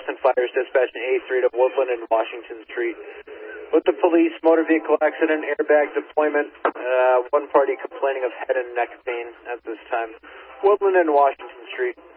Boston Fires dispatching A3 to Woodland and Washington Street. With the police, motor vehicle accident, airbag deployment, one party complaining of head and neck pain at this time. Woodland and Washington Street.